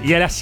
Y a las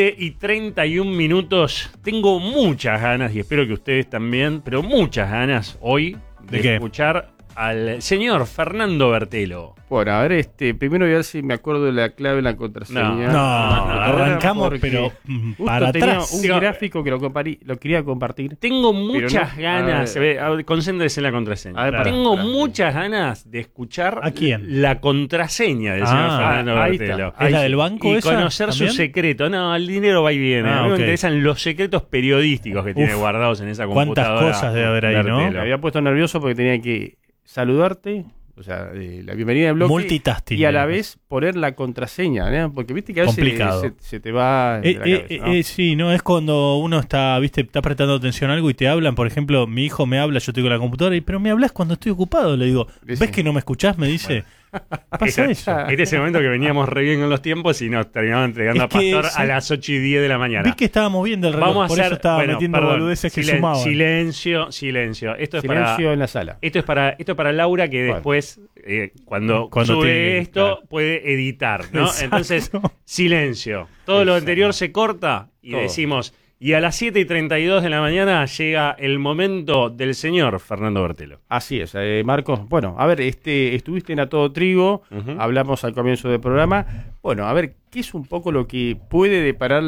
7:31 tengo muchas ganas, y espero que ustedes también, pero muchas ganas hoy de escuchar al señor Fernando Bertelo. Bueno, a ver, primero voy a ver si me acuerdo de la clave en la contraseña. No, arrancamos, pero para atrás. Un gráfico que lo quería compartir. Tengo muchas ganas, concéntrese en la contraseña. Tengo muchas ganas de escuchar ¿a quién? La contraseña del señor Fernando Bertelo. ¿Es la del banco y esa? Conocer ¿también? su secreto. No, el dinero va y viene. A mí me interesan los secretos periodísticos que tiene guardados en esa computadora. ¿Cuántas cosas debe haber ahí, Bertelo. Me había puesto nervioso porque tenía que saludarte, o sea, la bienvenida del bloque. Multitasking. Y a la vez poner la contraseña, ¿no? Porque viste que a veces se te va de la cabeza, ¿no? Sí, no es cuando uno está prestando atención a algo y te hablan. Por ejemplo, mi hijo me habla, yo estoy con la computadora, pero me hablas cuando estoy ocupado. Le digo, ¿ves que no me escuchás? Me dice. Pasa eso. Este es el momento que veníamos re bien con los tiempos y nos terminamos entregando a Pastor a las 8:10 de la mañana. Vi que estábamos viendo el reloj, Vamos a por hacer, eso estaba metiendo boludeces que sumaban. Silencio. Esto es silencio en la sala. Esto es para Laura, que después, cuando sube esto, puede editar, ¿no? Exacto. Entonces, silencio. Todo lo anterior se corta y decimos... Y a las 7:32 de la mañana llega el momento del señor Fernando Bertelo. Así es, Marcos. Bueno, a ver, estuviste en A Todo Trigo, hablamos al comienzo del programa. Bueno, a ver, ¿qué es un poco lo que puede deparar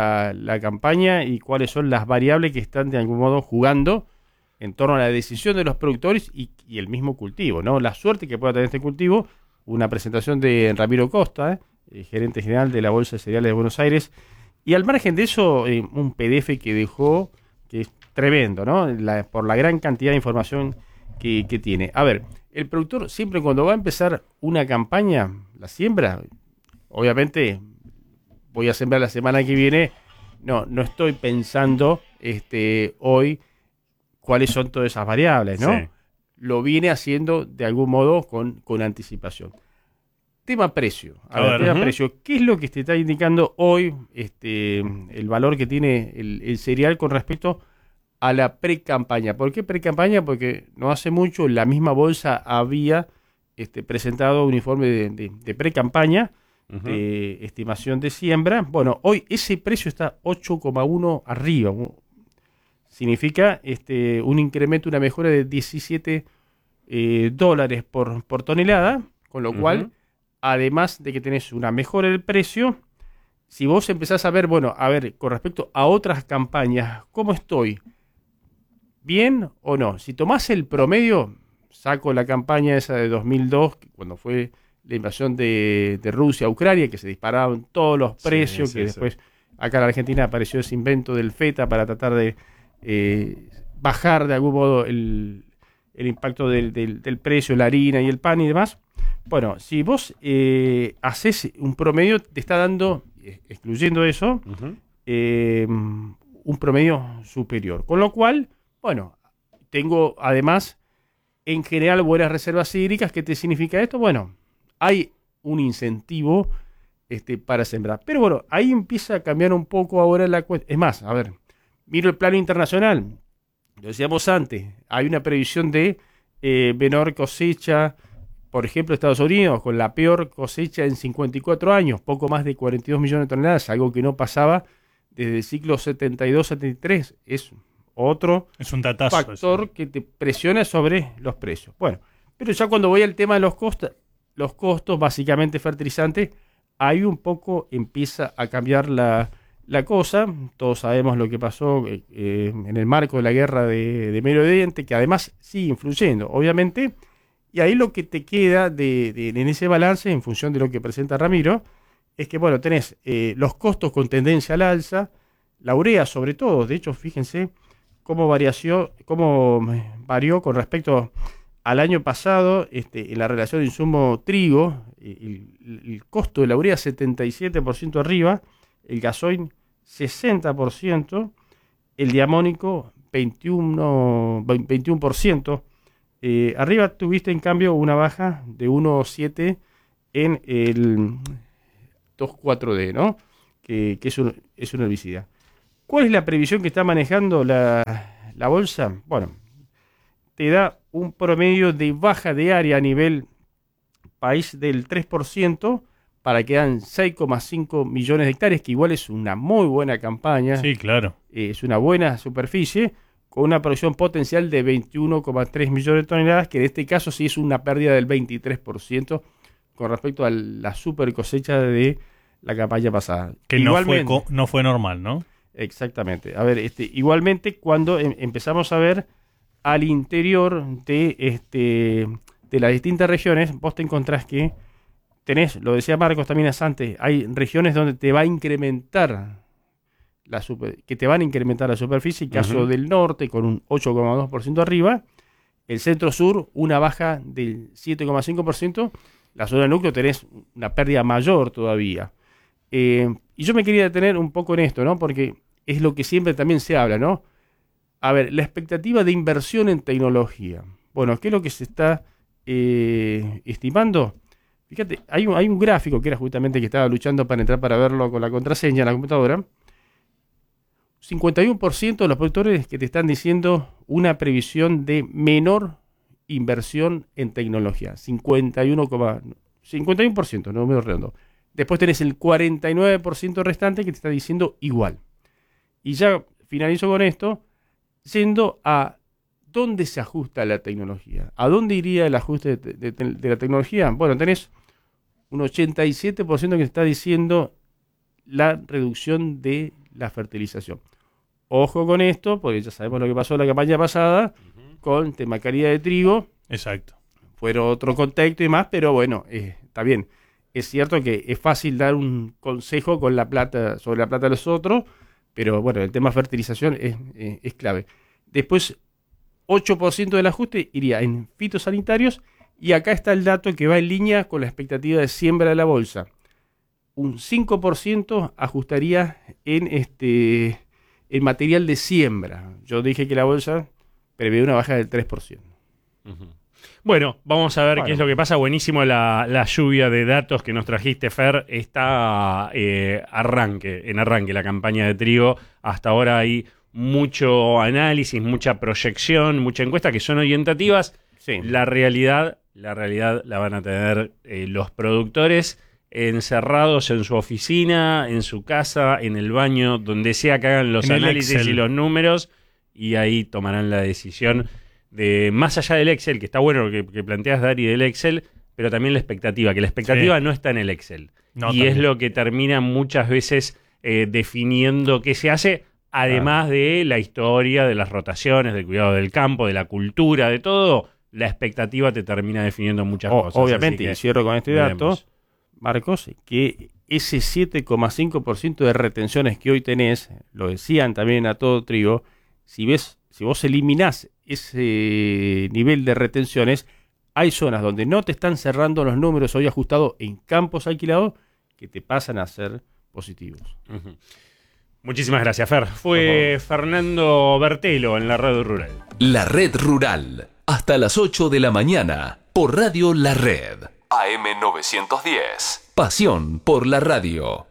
la campaña y cuáles son las variables que están de algún modo jugando en torno a la decisión de los productores y el mismo cultivo, ¿no? La suerte que pueda tener este cultivo, una presentación de Ramiro Costa, gerente general de la Bolsa de Cereales de Buenos Aires. Y al margen de eso, un PDF que dejó, que es tremendo, ¿no? Por la gran cantidad de información que tiene. A ver, el productor siempre cuando va a empezar una campaña, la siembra, obviamente voy a sembrar la semana que viene, no estoy pensando hoy cuáles son todas esas variables, ¿no? Sí. Lo viene haciendo de algún modo con anticipación. Tema precio. Precio. ¿Qué es lo que te está indicando hoy el valor que tiene el cereal con respecto a la pre-campaña? ¿Por qué pre-campaña? Porque no hace mucho la misma bolsa había presentado un informe de pre-campaña, de estimación de siembra. Bueno, hoy ese precio está 8,1 arriba. Significa un incremento, una mejora de $17 por tonelada, con lo cual... Además de que tenés una mejora del precio, si vos empezás a ver, con respecto a otras campañas, ¿cómo estoy? ¿Bien o no? Si tomás el promedio, saco la campaña esa de 2002, cuando fue la invasión de Rusia a Ucrania, que se dispararon todos los precios, después acá en Argentina apareció ese invento del feta para tratar de bajar de algún modo el impacto del precio, la harina y el pan y demás. Bueno, si vos haces un promedio, te está dando, excluyendo eso, un promedio superior. Con lo cual, tengo además, en general, buenas reservas hídricas. ¿Qué te significa esto? Bueno, hay un incentivo para sembrar. Pero ahí empieza a cambiar un poco ahora la cuestión. Es más, a ver, miro el plano internacional. Lo decíamos antes, hay una previsión de menor cosecha. Por ejemplo, Estados Unidos, con la peor cosecha en 54 años, poco más de 42 millones de toneladas, algo que no pasaba desde el ciclo 72-73. Es otro factor que te presiona sobre los precios. Bueno, pero ya cuando voy al tema de los costos básicamente fertilizantes, ahí un poco empieza a cambiar la cosa. Todos sabemos lo que pasó en el marco de la guerra de Medio Oriente, que además sigue influyendo, obviamente. Y ahí lo que te queda en ese balance, en función de lo que presenta Ramiro, es que, tenés los costos con tendencia al alza, la urea sobre todo. De hecho, fíjense cómo varió con respecto al año pasado en la relación de insumo trigo. El costo de la urea 77% arriba, el gasoil 60%, el diamónico 21%. Arriba tuviste en cambio una baja de 1,7 en el 2,4-D, ¿no? Que es un herbicida. ¿Cuál es la previsión que está manejando la bolsa? Bueno, te da un promedio de baja de área a nivel país del 3%, para que dan 6,5 millones de hectáreas, que igual es una muy buena campaña. Sí, claro. Es una buena superficie, con una producción potencial de 21,3 millones de toneladas, que en este caso sí es una pérdida del 23% con respecto a la super cosecha de la campaña pasada. Que no fue normal, ¿no? Exactamente. A ver, igualmente cuando empezamos a ver al interior de las distintas regiones, vos te encontrás que tenés, lo decía Marcos también antes, hay regiones donde te va a incrementar que te van a incrementar la superficie, el caso del norte con un 8,2% arriba, el centro-sur una baja del 7,5%, la zona del núcleo tenés una pérdida mayor todavía. Y yo me quería detener un poco en esto, ¿no? Porque es lo que siempre también se habla, ¿no? A ver, la expectativa de inversión en tecnología. Bueno, ¿qué es lo que se está estimando? Fíjate, hay un gráfico que era justamente que estaba luchando para entrar para verlo con la contraseña en la computadora. 51% de los productores que te están diciendo una previsión de menor inversión en tecnología. 51%, no me redondo. Después tenés el 49% restante que te está diciendo igual. Y ya finalizo con esto, yendo a dónde se ajusta la tecnología. ¿A dónde iría el ajuste de la tecnología? Bueno, tenés un 87% que está diciendo la reducción de la fertilización. Ojo con esto, porque ya sabemos lo que pasó en la campaña pasada con tema calidad de trigo. Exacto. Fue otro contexto y más, pero bueno, está bien. Es cierto que es fácil dar un consejo con la plata, sobre la plata de los otros, pero bueno, el tema fertilización es clave. Después, 8% del ajuste iría en fitosanitarios, y acá está el dato que va en línea con la expectativa de siembra de la bolsa. Un 5% ajustaría en material de siembra. Yo dije que la bolsa prevé una baja del 3%. Bueno, vamos a ver qué es lo que pasa. Buenísimo la lluvia de datos que nos trajiste, Fer. Está en arranque la campaña de trigo. Hasta ahora hay mucho análisis, mucha proyección, mucha encuesta que son orientativas. Sí. La realidad la van a tener los productores encerrados en su oficina, en su casa, en el baño, donde sea que hagan los análisis y los números, y ahí tomarán la decisión de, más allá del Excel, que está bueno lo que planteas, Dari, del Excel, pero también la expectativa, que la expectativa no está en el Excel. No, y también es lo que termina muchas veces definiendo qué se hace, además de la historia, de las rotaciones, del cuidado del campo, de la cultura, de todo. La expectativa te termina definiendo muchas cosas. Obviamente, y cierro con este dato, Marcos, que ese 7,5% de retenciones que hoy tenés, lo decían también a todo trigo, si vos eliminás ese nivel de retenciones, hay zonas donde no te están cerrando los números hoy ajustados en campos alquilados que te pasan a ser positivos. Muchísimas gracias, Fer. Fue Fernando Bertelo en la Red Rural. La Red Rural, hasta las 8 de la mañana, por Radio La Red. AM 910. Pasión por la radio.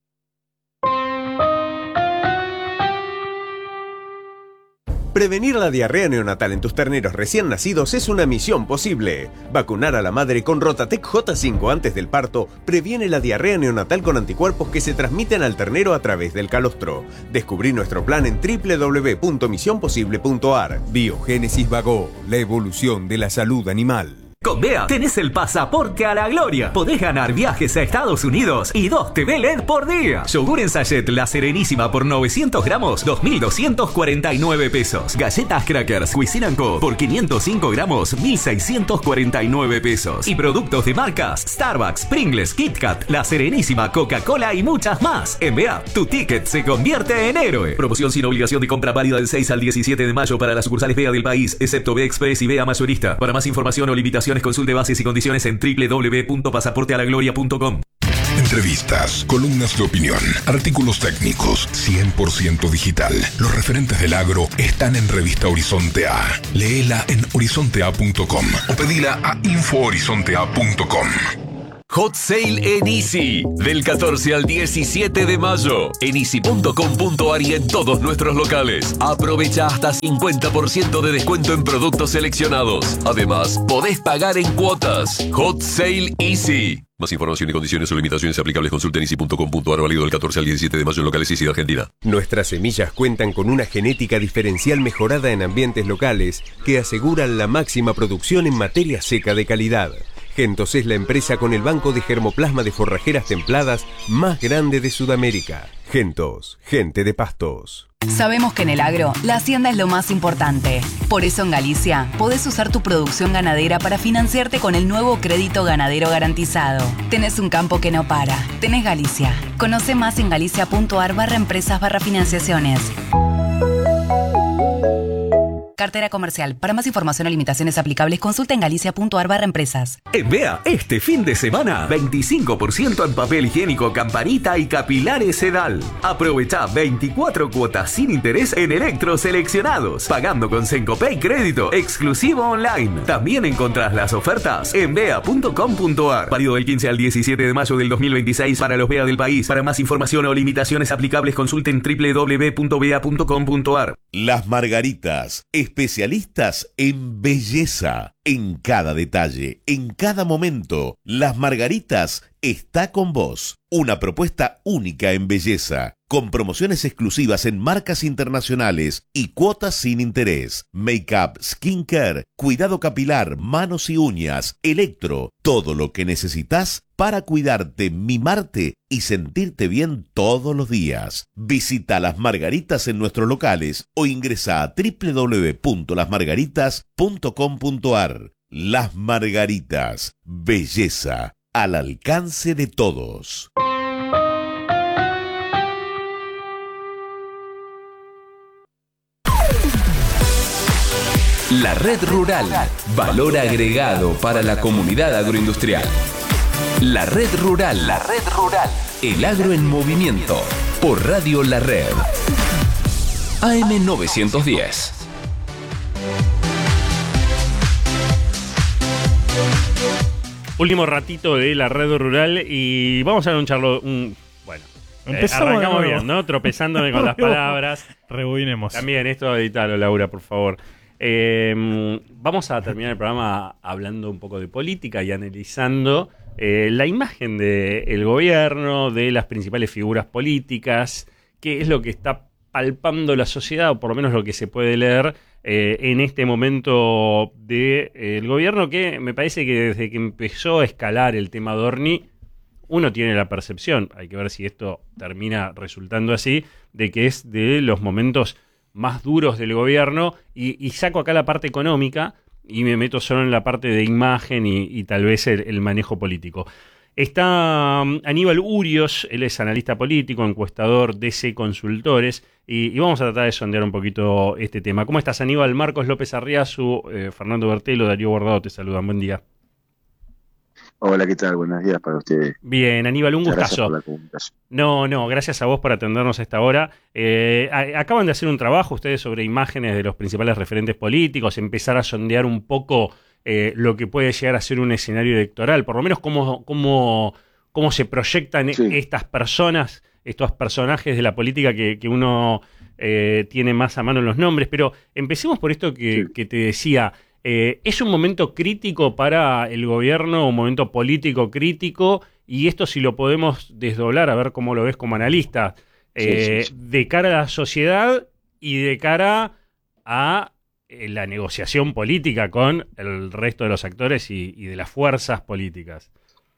Prevenir la diarrea neonatal en tus terneros recién nacidos es una misión posible. Vacunar a la madre con Rotatec J5 antes del parto previene la diarrea neonatal con anticuerpos que se transmiten al ternero a través del calostro. Descubrí nuestro plan en www.misionposible.ar. Biogénesis Bagó, la evolución de la salud animal. Con BEA tenés el pasaporte a la gloria. Podés ganar viajes a Estados Unidos y 2 TV LED por día. Yogur en sachet La Serenísima por 900 gramos, 2.249 pesos. Galletas Crackers Cuisine & Co por 505 gramos, 1.649 pesos. Y productos de marcas Starbucks, Pringles, Kit Kat, La Serenísima, Coca-Cola y muchas más. En BEA, tu ticket se convierte en héroe. Promoción sin obligación de compra válida del 6 al 17 de mayo para las sucursales BEA del país, excepto BEA Express y BEA Mayorista. Para más información o limitaciones, consulte bases y condiciones en www.pasaportealagloria.com. Entrevistas, columnas de opinión, artículos técnicos, 100% digital. Los referentes del agro están en Revista Horizonte A. Léela en horizontea.com o pedila a infohorizontea.com. Hot Sale en Easy, del 14 al 17 de mayo, en easy.com.ar y en todos nuestros locales. Aprovecha hasta 50% de descuento en productos seleccionados. Además, podés pagar en cuotas. Hot Sale Easy. Más información y condiciones o limitaciones aplicables consulta en easy.com.ar, válido del 14 al 17 de mayo en locales Easy de Argentina. Nuestras semillas cuentan con una genética diferencial mejorada en ambientes locales que aseguran la máxima producción en materia seca de calidad. Gentos es la empresa con el banco de germoplasma de forrajeras templadas más grande de Sudamérica. Gentos, gente de pastos. Sabemos que en el agro, la hacienda es lo más importante. Por eso en Galicia, podés usar tu producción ganadera para financiarte con el nuevo crédito ganadero garantizado. Tenés un campo que no para. Tenés Galicia. Conoce más en galicia.ar/empresas/financiaciones. Cartera comercial. Para más información o limitaciones aplicables, consulta en galicia.ar/empresas. En Bea, este fin de semana, 25% en papel higiénico Campanita y capilares Sedal. Aprovecha 24 cuotas sin interés en electros seleccionados, pagando con Sencopay Crédito, exclusivo online. También encontrás las ofertas en bea.com.ar. Válido del 15 al 17 de mayo del 2026 para los Bea del país. Para más información o limitaciones aplicables, consulten www.bea.com.ar. Las Margaritas, especialistas en belleza, en cada detalle, en cada momento. Las Margaritas está con vos. Una propuesta única en belleza, con promociones exclusivas en marcas internacionales y cuotas sin interés. Make-up, skincare, cuidado capilar, manos y uñas, electro, todo lo que necesitas para cuidarte, mimarte y sentirte bien todos los días. Visita Las Margaritas en nuestros locales o ingresa a www.lasmargaritas.com.ar. Las Margaritas, belleza al alcance de todos. La Red Rural, valor agregado para la comunidad agroindustrial. La Red Rural, el agro en movimiento, por Radio La Red. AM 910. Último ratito de la Red Rural y vamos a dar arrancamos bien, ¿no? Tropezándome con las palabras. Rebobinemos. También esto editalo, Laura, por favor. Vamos a terminar el programa hablando un poco de política y analizando la imagen del gobierno, de las principales figuras políticas, qué es lo que está palpando la sociedad, o por lo menos lo que se puede leer en este momento del gobierno, que me parece que desde que empezó a escalar el tema Dorni, uno tiene la percepción, hay que ver si esto termina resultando así, de que es de los momentos más duros del gobierno, y saco acá la parte económica y me meto solo en la parte de imagen y tal vez el manejo político. Está Aníbal Urios, él es analista político, encuestador DC Consultores, y vamos a tratar de sondear un poquito este tema. ¿Cómo estás, Aníbal? Marcos López Arriazu, Fernando Bertelo, Darío Guardado te saludan. Buen día. Hola, ¿qué tal? Buenos días para ustedes. Bien, Aníbal, un gustazo. Gracias por la comunicación. No, gracias a vos por atendernos a esta hora. Acaban de hacer un trabajo ustedes sobre imágenes de los principales referentes políticos, empezar a sondear un poco lo que puede llegar a ser un escenario electoral, por lo menos cómo se proyectan estas personas, estos personajes de la política que uno tiene más a mano en los nombres. Pero empecemos por esto que te decía. ¿Es un momento crítico para el gobierno, un momento político crítico? Y esto, si lo podemos desdoblar, a ver cómo lo ves como analista, de cara a la sociedad y de cara a la negociación política con el resto de los actores y de las fuerzas políticas.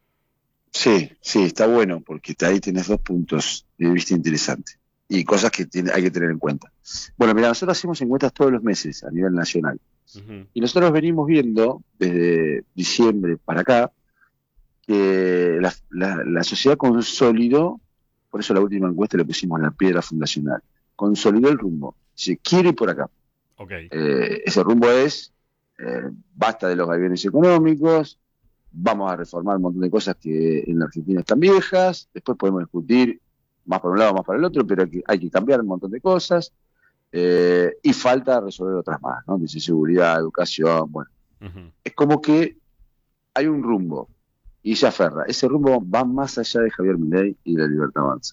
Sí, está bueno, porque ahí tienes dos puntos de vista interesantes y cosas que hay que tener en cuenta. Bueno, mira, nosotros hacemos encuestas todos los meses a nivel nacional. Y nosotros venimos viendo desde diciembre para acá que la sociedad consolidó, por eso la última encuesta le pusimos la piedra fundacional, consolidó el rumbo, se quiere ir por acá. Ese rumbo es basta de los vaivenes económicos, vamos a reformar un montón de cosas que en la Argentina están viejas, después podemos discutir más por un lado, más por el otro, pero hay que cambiar un montón de cosas. Y falta resolver otras más, ¿no? Dice seguridad, educación, bueno. Es como que hay un rumbo y se aferra. Ese rumbo va más allá de Javier Milei y de la Libertad Avanza.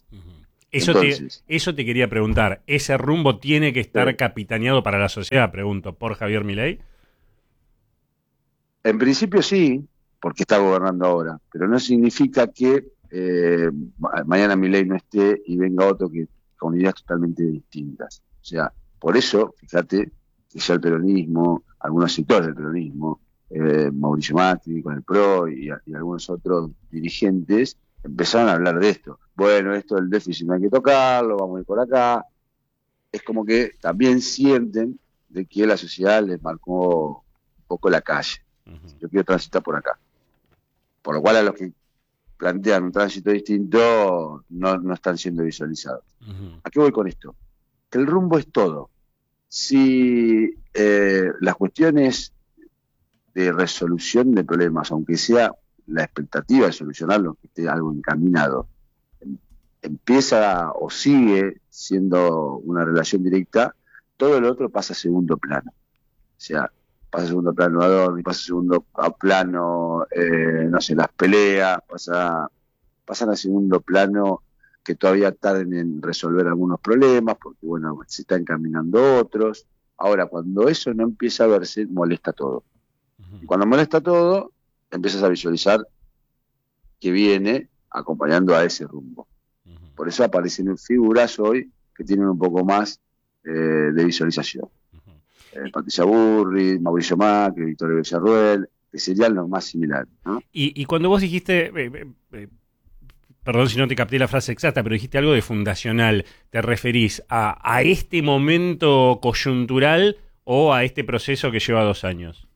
Eso te quería preguntar. ¿Ese rumbo tiene que estar capitaneado para la sociedad, pregunto, por Javier Milei? En principio sí, porque está gobernando ahora, pero no significa que mañana Milei no esté y venga otro que con ideas totalmente distintas. O sea, por eso, fíjate, que ya el peronismo, algunos sectores del peronismo, Mauricio Macri con el PRO y algunos otros dirigentes empezaron a hablar de esto. Bueno, esto del déficit no hay que tocarlo, vamos a ir por acá. Es como que también sienten de que la sociedad les marcó un poco la calle. Yo quiero transitar por acá. Por lo cual a los que plantean un tránsito distinto no están siendo visualizados. ¿A qué voy con esto? Que el rumbo es todo. Si las cuestiones de resolución de problemas, aunque sea la expectativa de solucionarlo, que esté algo encaminado, empieza o sigue siendo una relación directa, todo lo otro pasa a segundo plano. O sea, pasa a segundo plano Adorno, pasa a segundo plano, no sé, las peleas, pasan a segundo plano que todavía tarden en resolver algunos problemas, porque bueno, se están encaminando otros. Ahora, cuando eso no empieza a verse, molesta todo. Y cuando molesta todo, empiezas a visualizar que viene acompañando a ese rumbo. Por eso aparecen figuras hoy que tienen un poco más de visualización. Patricia Burri, Mauricio Macri, Victoria Villarruel, que serían los más similares, ¿no? Y cuando vos dijiste, perdón si no te capté la frase exacta, pero dijiste algo de fundacional, ¿te referís a este momento coyuntural o a este proceso que lleva 2 años?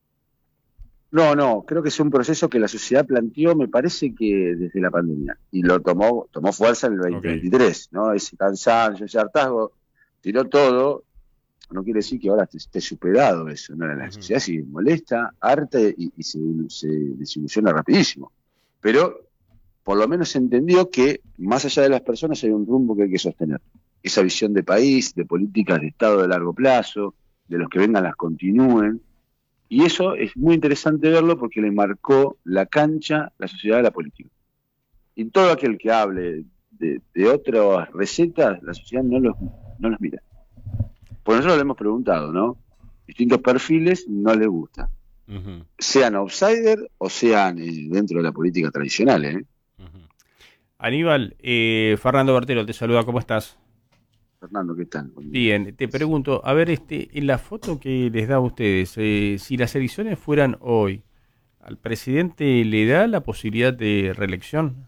No, creo que es un proceso que la sociedad planteó, me parece que desde la pandemia, y lo tomó fuerza en el 2023, ¿no? Ese cansancio, ese hartazgo, tiró todo. No quiere decir que ahora esté superado eso, ¿no? La sociedad sigue molesta, harta y se desilusiona rapidísimo. Pero por lo menos se entendió que más allá de las personas hay un rumbo que hay que sostener. Esa visión de país, de políticas de Estado de largo plazo, de los que vengan las continúen. Y eso es muy interesante verlo porque le marcó la cancha la sociedad de la política. Y todo aquel que hable de otras recetas, la sociedad no los mira. Por nosotros le hemos preguntado, ¿no? Distintos perfiles no les gusta. Sean outsider o sean dentro de la política tradicional, ¿eh? Aníbal, Fernando Bertelo te saluda, ¿cómo estás? Fernando, ¿qué tal? Bien, te pregunto, a ver, en la foto que les da a ustedes, si las elecciones fueran hoy, ¿al presidente le da la posibilidad de reelección?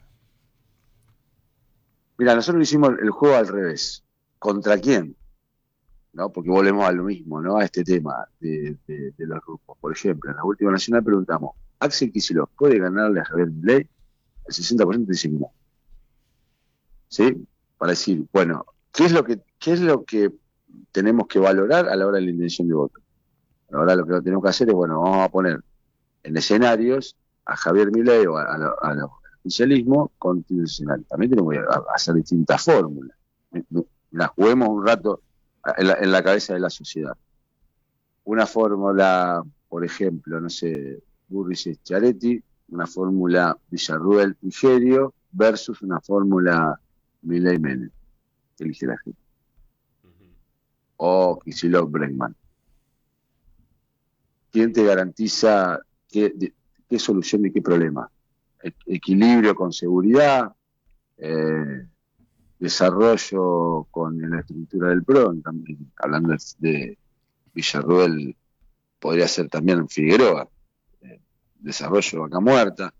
Mira, nosotros hicimos el juego al revés. ¿Contra quién? ¿No? Porque volvemos a lo mismo, ¿no? A este tema de los grupos. Por ejemplo, en la última nacional preguntamos, ¿Axel Kicillof puede ganarle a Javier Milei? El 60% dice que no. ¿Sí? Para decir, bueno, ¿qué es lo que tenemos que valorar a la hora de la intención de voto? Ahora lo que tenemos que hacer es, bueno, vamos a poner en escenarios a Javier Milei o al oficialismo constitucional. También tenemos que hacer distintas fórmulas. Las juguemos un rato en la cabeza de la sociedad. Una fórmula, por ejemplo, no sé, Burris-Schiaretti, una fórmula Villarruel-Frigerio versus una fórmula Milei-Menem. Elige la gente. O Kicillof-Bregman. ¿Quién te garantiza qué solución de qué problema? Equilibrio con seguridad, desarrollo con la estructura del PRO, también, hablando de Villarruel, podría ser también Figueroa, desarrollo vaca muerta.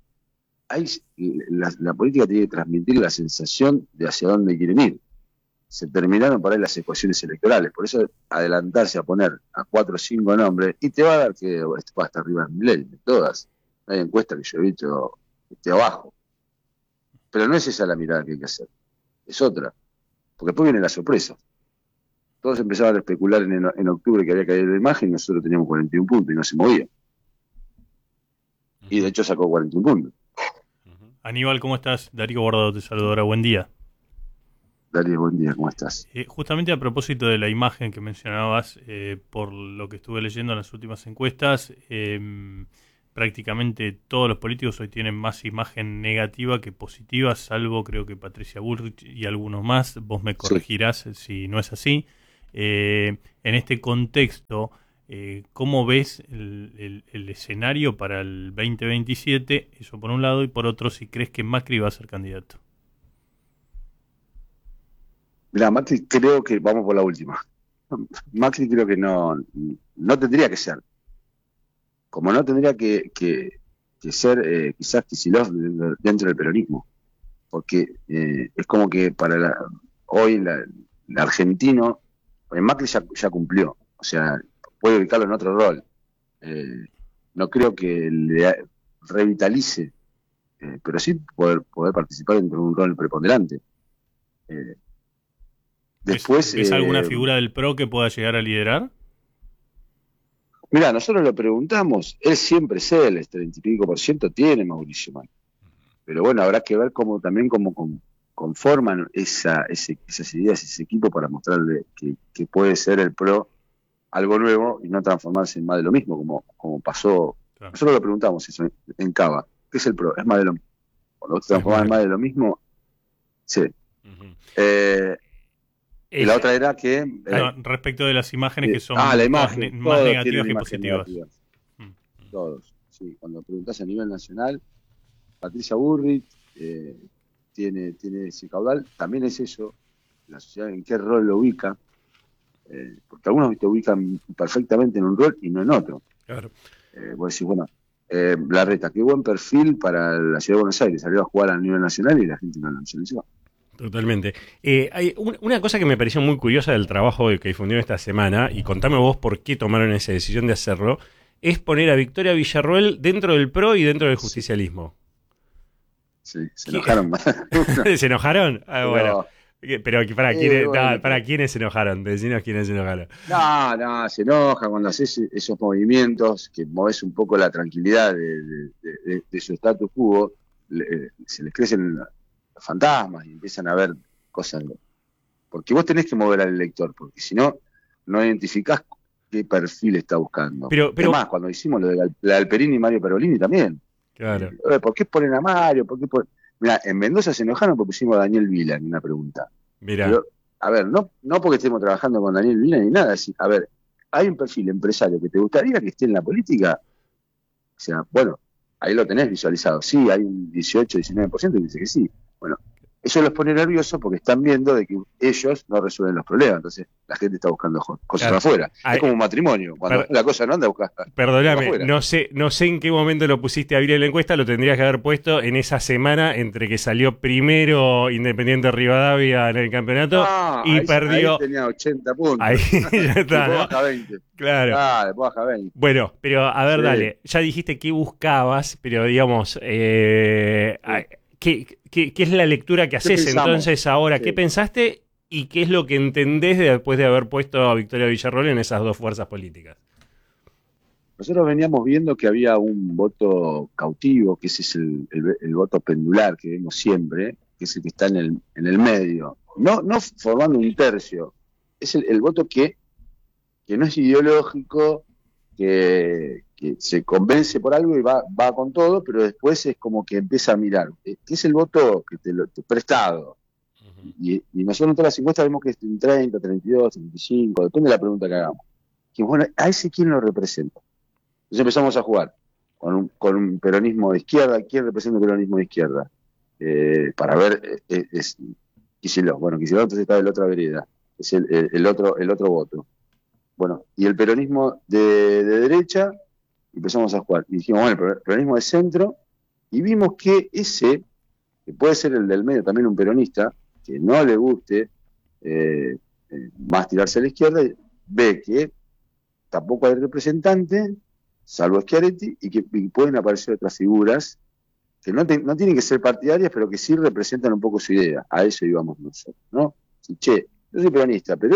La política tiene que transmitir la sensación de hacia dónde quieren ir. Se terminaron por ahí las ecuaciones electorales, por eso adelantarse a poner a 4 o 5 nombres, y te va a dar que va hasta arriba en Milei, de todas. No hay encuesta que yo he visto que esté abajo. Pero no es esa la mirada que hay que hacer. Es otra, porque después viene la sorpresa. Todos empezaban a especular en octubre que había caído la imagen, nosotros teníamos 41 puntos y no se movía. Y de hecho sacó 41 puntos. Aníbal, ¿cómo estás? Darío Guardado te saluda ahora, buen día. Darío, buen día, ¿cómo estás? Justamente a propósito de la imagen que mencionabas, por lo que estuve leyendo en las últimas encuestas, prácticamente todos los políticos hoy tienen más imagen negativa que positiva, salvo creo que Patricia Bullrich y algunos más. Vos me corregirás si no es así. En este contexto, ¿cómo ves el escenario para el 2027? Eso por un lado, y por otro, si crees que Macri va a ser candidato. Mirá, Macri creo que, vamos por la última, Macri creo que no tendría que ser. Como no tendría que ser quizás Kicillof dentro del peronismo. Porque es como que hoy el argentino, Macri ya cumplió. O sea, puede ubicarlo en otro rol. No creo que le revitalice, pero sí poder participar en un rol preponderante. Después, ¿Ves alguna figura del PRO que pueda llegar a liderar? Mira, nosotros lo preguntamos, él siempre es él, 30 y pico % tiene Mauricio Macri. Pero bueno, habrá que ver cómo conforman esas ideas, ese equipo, para mostrarle que puede ser el PRO algo nuevo y no transformarse en más de lo mismo, como pasó. Claro. Nosotros lo preguntamos eso en Cava. ¿Qué es el PRO? Es más de lo mismo. Cuando vos te transformás en más de lo mismo, sí. Y la otra era que... respecto de las imágenes que son la imagen, más negativas que positivas. Todos, sí. Cuando preguntás a nivel nacional, Patricia Burrich tiene ese caudal. También es eso, la sociedad en qué rol lo ubica, porque algunos te ubican perfectamente en un rol y no en otro. Claro. Vos decís, bueno, Larreta, qué buen perfil para la ciudad de Buenos Aires, salió a jugar a nivel nacional y la gente no lo mencionó. Totalmente. Hay una cosa que me pareció muy curiosa del trabajo que difundió esta semana, y contame vos por qué tomaron esa decisión de hacerlo, es poner a Victoria Villarroel dentro del PRO y dentro del justicialismo. Sí, se enojaron. ¿Se enojaron? Bueno. Pero ¿para quiénes se enojaron? Decinos quiénes se enojaron. No, se enoja cuando haces esos movimientos, que movés un poco la tranquilidad de su status quo, se les crecen fantasmas y empiezan a ver cosas. Porque vos tenés que mover al elector, porque si no identificás qué perfil está buscando. Pero además, cuando hicimos lo de la Alperini y Mario Perolini también. Claro. ¿Por qué ponen a Mario? Mirá, en Mendoza se enojaron porque pusimos a Daniel Vila en una pregunta. Mirá. Pero, a ver, no porque estemos trabajando con Daniel Vila ni nada. A ver, ¿hay un perfil empresario que te gustaría que esté en la política? O sea, bueno, ahí lo tenés visualizado. Sí, hay un 18-19% que dice que sí. Bueno, eso los pone nerviosos porque están viendo de que ellos no resuelven los problemas. Entonces la gente está buscando cosas afuera. Es como un matrimonio. Cuando la cosa no anda, buscas. Perdóname, no sé en qué momento lo pusiste a abrir en la encuesta. Lo tendrías que haber puesto en esa semana entre que salió primero Independiente Rivadavia en el campeonato y ahí perdió. Ahí tenía 80 puntos. Ahí ya está. Después baja 20. Claro. Después baja 20. Bueno, pero a ver, dale. Ya dijiste qué buscabas, pero digamos. ¿Qué es la lectura que haces entonces ahora? Sí. ¿Qué pensaste y qué es lo que entendés después de haber puesto a Victoria Villarroel en esas dos fuerzas políticas? Nosotros veníamos viendo que había un voto cautivo, que ese es el voto pendular que vemos siempre, que es el que está en el medio. No formando un tercio. Es el voto que no es ideológico, que se convence por algo y va con todo, pero después es como que empieza a mirar. Que es el voto que te prestado. Uh-huh. Y nosotros en todas las encuestas vemos que es un 30, 32, 35, depende de la pregunta que hagamos. Y bueno, ¿a ese quién lo representa? Entonces empezamos a jugar con un peronismo de izquierda. ¿Quién representa el peronismo de izquierda? Para ver, es Kicillof. Bueno, Kicillof entonces está de la otra vereda. Es el otro voto. Bueno, y el peronismo de derecha, empezamos a jugar. Y dijimos, bueno, el peronismo de centro, y vimos que ese, que puede ser el del medio también un peronista, que no le guste más tirarse a la izquierda, ve que tampoco hay representante, salvo Schiaretti, y que pueden aparecer otras figuras que no tienen que ser partidarias, pero que sí representan un poco su idea. A eso íbamos nosotros, ¿no? Y, che, yo soy peronista, pero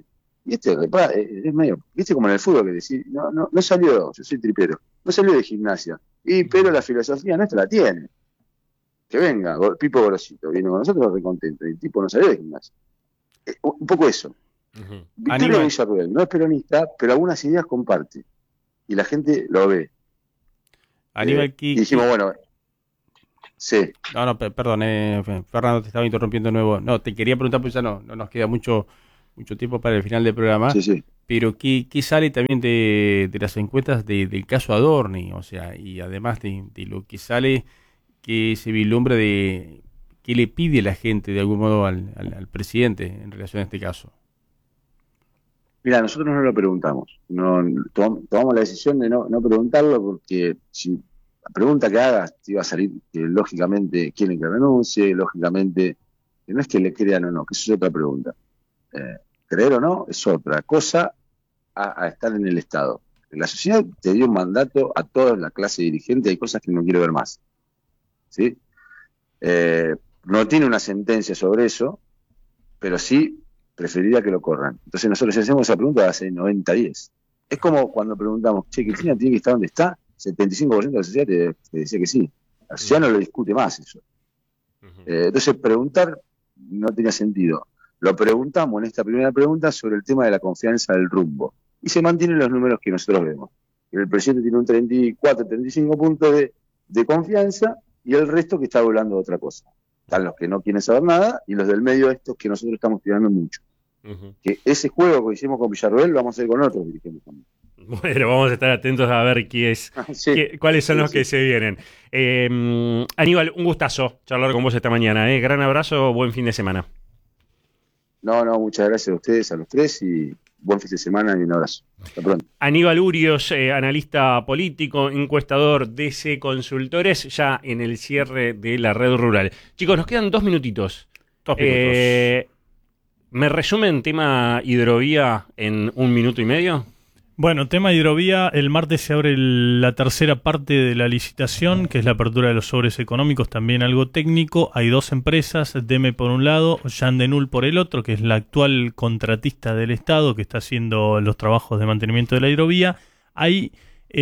es medio, viste como en el fútbol que decís, no salió, yo soy tripero, no salió de Gimnasia, pero la filosofía nuestra la tiene. Que venga, Pipo Gorosito, viene con nosotros recontento, y el tipo no salió de Gimnasia. Un poco eso. Uh-huh. Victoria Villarroel no es peronista, pero algunas ideas comparte, y la gente lo ve. Aníbal y dijimos, bueno, sí. No, perdón, Fernando, te estaba interrumpiendo de nuevo. No, te quería preguntar, pues ya no nos queda mucho tiempo para el final del programa. Sí. pero ¿qué sale también de las encuestas del caso Adorni? O sea, y además de lo que sale, que se vislumbra de qué le pide la gente de algún modo al presidente en relación a este caso. Mira, nosotros no lo preguntamos. No, tomamos la decisión de no preguntarlo porque si la pregunta que hagas te iba a salir que lógicamente quieren que renuncie, lógicamente que no es que le crean o no, que eso es otra pregunta. Creer o no es otra cosa a estar en el Estado. La sociedad te dio un mandato a toda la clase dirigente, hay cosas que no quiero ver más. ¿Sí? No tiene una sentencia sobre eso, pero sí preferiría que lo corran. Entonces nosotros hacemos esa pregunta hace 90-10. Es como cuando preguntamos, che, ¿Cristina tiene que estar donde está? 75% de la sociedad te decía que sí. La sociedad no lo discute más eso. Entonces preguntar no tenía sentido. Lo preguntamos en esta primera pregunta sobre el tema de la confianza del rumbo. Y se mantienen los números que nosotros vemos. El presidente tiene un 34, 35 puntos de confianza y el resto que está hablando de otra cosa. Están los que no quieren saber nada y los del medio estos que nosotros estamos tirando mucho. Que ese juego que hicimos con Villarroel lo vamos a hacer con otros dirigentes también. Bueno, vamos a estar atentos a ver cuáles son los que se vienen. Aníbal, un gustazo charlar con vos esta mañana. Gran abrazo, buen fin de semana. No, muchas gracias a ustedes, a los tres, y buen fin de semana y un abrazo. Hasta pronto. Aníbal Urios, analista político, encuestador DC Consultores, ya en el cierre de la red rural. Chicos, nos quedan 2 minutitos. 2 minutos. ¿Me resumen tema hidrovía en 1 minuto y medio? Bueno, tema hidrovía, el martes se abre la tercera parte de la licitación, que es la apertura de los sobres económicos, también algo técnico. Hay 2 empresas, DEME por un lado, Yandenul por el otro, que es la actual contratista del Estado que está haciendo los trabajos de mantenimiento de la hidrovía. Hay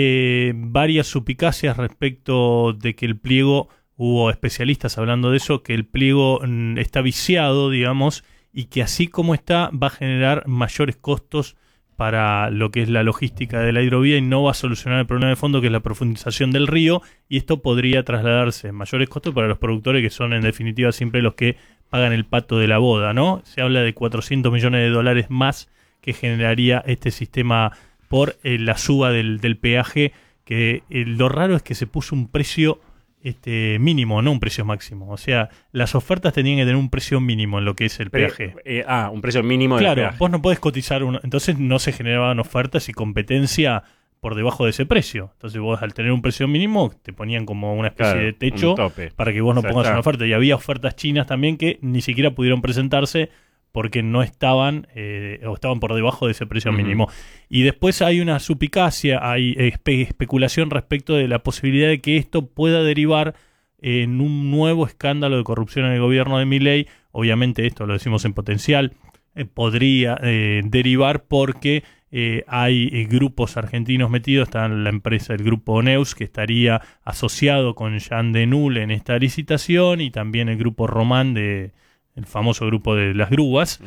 varias suspicacias respecto de que el pliego, hubo especialistas hablando de eso, que el pliego está viciado, digamos, y que así como está va a generar mayores costos para lo que es la logística de la hidrovía y no va a solucionar el problema de fondo, que es la profundización del río, y esto podría trasladarse en mayores costos para los productores, que son en definitiva siempre los que pagan el pato de la boda, ¿no? Se habla de $400 millones más que generaría este sistema por la suba del peaje, que lo raro es que se puso un precio mínimo, no un precio máximo. O sea, las ofertas tenían que tener un precio mínimo en lo que es el peaje. Un precio mínimo del peaje. Claro, vos no podés cotizar entonces no se generaban ofertas y competencia por debajo de ese precio. Entonces vos, al tener un precio mínimo, te ponían como una especie de techo para que vos no pongas una oferta. Y había ofertas chinas también que ni siquiera pudieron presentarse porque no estaban o estaban por debajo de ese precio mínimo. Y después hay una suspicacia, hay especulación respecto de la posibilidad de que esto pueda derivar en un nuevo escándalo de corrupción en el gobierno de Milei. Obviamente esto lo decimos en potencial, podría derivar porque hay grupos argentinos metidos. Está la empresa, el grupo Neus, que estaría asociado con Yandenul en esta licitación, y también el grupo Román el famoso grupo de las grúas.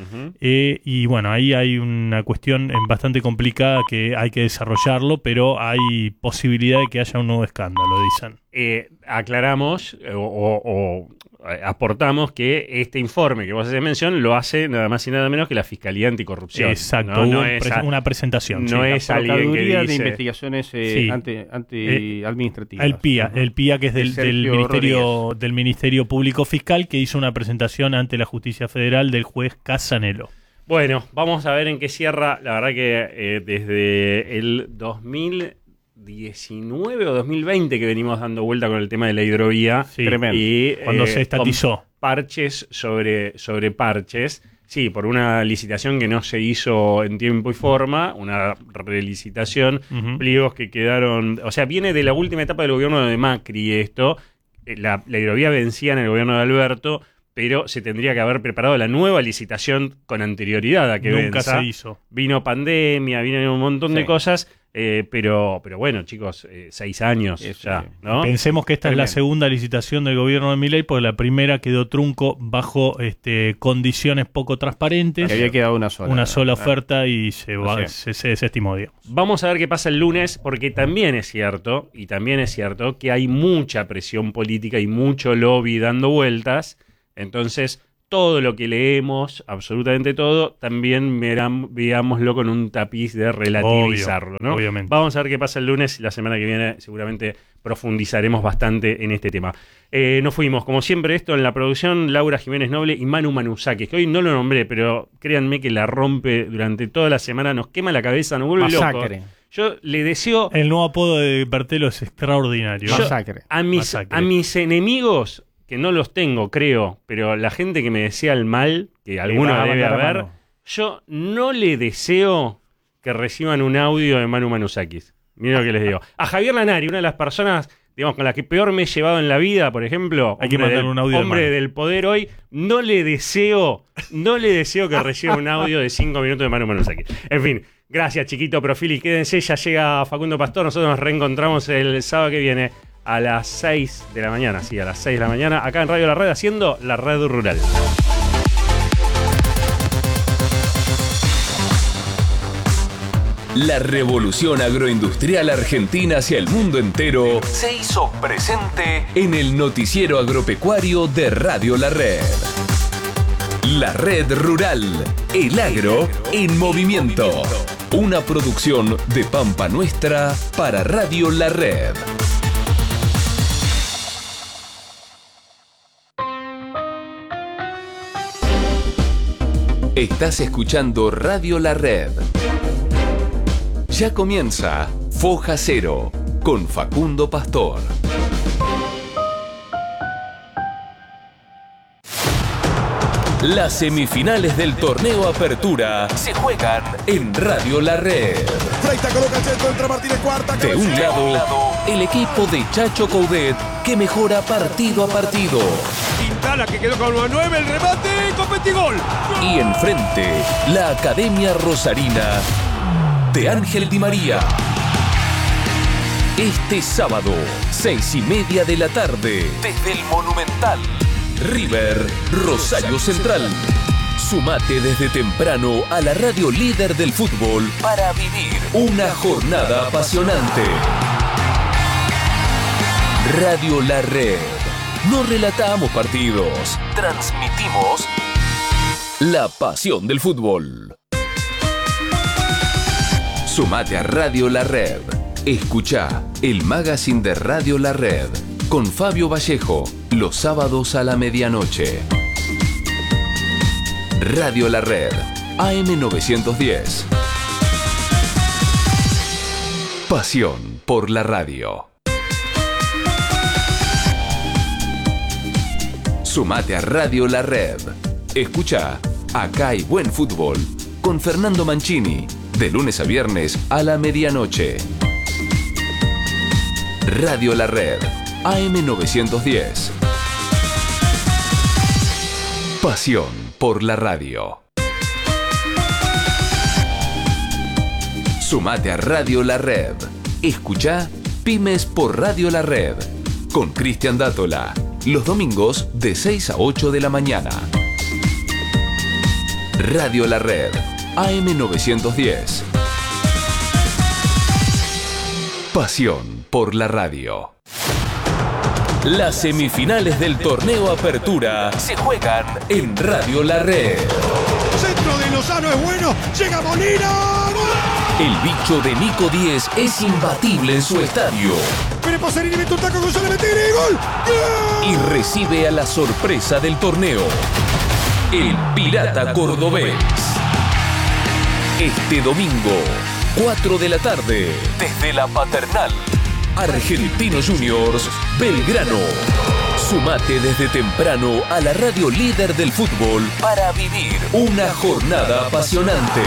Y bueno, ahí hay una cuestión bastante complicada que hay que desarrollarlo, pero hay posibilidad de que haya un nuevo escándalo, dicen. Aclaramos o aportamos que este informe que vos haces mención lo hace nada más y nada menos que la Fiscalía Anticorrupción. Exacto, no es una presentación. No es alguien que dice... de investigaciones anti-administrativas. El PIA que es del Ministerio Público Fiscal, que hizo una presentación ante la Justicia Federal del juez Casanelo. Bueno, vamos a ver en qué cierra. La verdad que desde el 2019 o 2020 que venimos dando vuelta con el tema de la hidrovía. Sí, tremendo. Y cuando se estatizó. Parches sobre parches. Sí, por una licitación que no se hizo en tiempo y forma, una relicitación, pliegos que quedaron... O sea, viene de la última etapa del gobierno de Macri esto. La hidrovía vencía en el gobierno de Alberto, pero se tendría que haber preparado la nueva licitación con anterioridad a que nunca venza. Se hizo. Vino pandemia, vino un montón de cosas, pero bueno, chicos, 6 años ya, ¿no? Pensemos que esta es la segunda licitación del gobierno de Milei, porque la primera quedó trunco bajo condiciones poco transparentes. Que había quedado una sola oferta y se desestimó, digamos. Vamos a ver qué pasa el lunes, porque también es cierto que hay mucha presión política y mucho lobby dando vueltas. Entonces, todo lo que leemos, absolutamente todo, también veámoslo con un tapiz de relativizarlo, ¿no? Obviamente. Vamos a ver qué pasa el lunes y la semana que viene seguramente profundizaremos bastante en este tema. Nos fuimos, como siempre, esto en la producción, Laura Jiménez Noble y Manu Manuzakis, que hoy no lo nombré, pero créanme que la rompe durante toda la semana, nos quema la cabeza, nos vuelve Masacre. loco. Yo le deseo... El nuevo apodo de Bertelo es extraordinario. Masacre. A mis enemigos, que no los tengo, creo, pero la gente que me desea el mal, que alguno debe haber, yo no le deseo que reciban un audio de Manu Manuzakis. Miren lo que les digo. A Javier Lanari, una de las personas, digamos, con las que peor me he llevado en la vida, por ejemplo, hay que mandar un audio hombre del poder hoy, no le deseo que reciba un audio de 5 minutos de Manu Manuzakis. En fin, gracias, chiquito Profili, quédense, ya llega Facundo Pastor, nosotros nos reencontramos el sábado que viene a las 6 de la mañana, sí, a las 6 de la mañana, acá en Radio La Red, haciendo La Red Rural. La revolución agroindustrial argentina hacia el mundo entero se hizo presente en el noticiero agropecuario de Radio La Red. La Red Rural, el agro en movimiento. Una producción de Pampa Nuestra para Radio La Red. Estás escuchando Radio La Red. Ya comienza Foja Cero con Facundo Pastor. Las semifinales del torneo Apertura se juegan en Radio La Red. Freita coloca el centro, entra Martínez, cuarta. De un lado, el equipo de Chacho Coudet que mejora partido a partido. Quintana que quedó con 9, el remate, competigol. Y enfrente, la Academia Rosarina de Ángel Di María. Este sábado, 6:30 de la tarde, desde el Monumental, River, Rosario Central. Sumate desde temprano a la radio líder del fútbol para vivir una jornada apasionante. Radio La Red. No relatamos partidos, transmitimos la pasión del fútbol. Sumate a Radio La Red. Escuchá el magazine de Radio La Red con Fabio Vallejo los sábados a la medianoche. Radio La Red, AM910. Pasión por la radio. Sumate a Radio La Red. Escuchá Acá hay buen fútbol con Fernando Mancini. De lunes a viernes a la medianoche. Radio La Red, AM910. Pasión por la radio. Sumate a Radio La Red. Escuchá Pymes por Radio La Red. Con Cristian Dátola. Los domingos de 6 a 8 de la mañana. Radio La Red. AM910. Pasión por la radio. Las semifinales del torneo Apertura se juegan en Radio La Red. Centro de Lozano es bueno, llega Molina. El bicho de Nico Díez es imbatible en su estadio. Pere Pasarini mete un taco con González Metini, gol. Y recibe a la sorpresa del torneo, el Pirata Cordobés. Este domingo, 4 de la tarde, desde la Paternal, Argentinos Juniors, Belgrano. Sumate desde temprano a la radio líder del fútbol para vivir una jornada apasionante.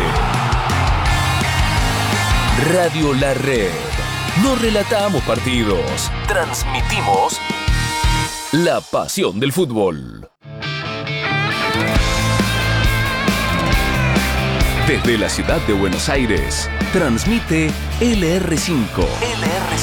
Radio La Red. No relatamos partidos, transmitimos la pasión del fútbol. Desde la ciudad de Buenos Aires, transmite LR5. LR5.